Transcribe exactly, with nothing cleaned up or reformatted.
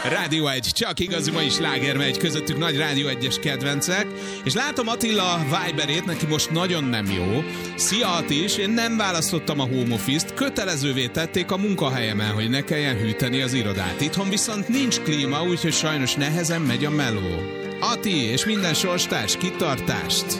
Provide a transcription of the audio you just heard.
Rádió egy, csak igazi mai sláger megy, közöttük nagy Rádió egyes kedvencek, és látom Attila Viberét, neki most nagyon nem jó. Szia Ati is, én nem választottam a home office-t, kötelezővé tették a munkahelyemen, hogy ne kelljen hűteni az irodát. Itthon viszont nincs klíma, úgyhogy sajnos nehezen megy a meló. Ati és minden sorstárs, kitartást!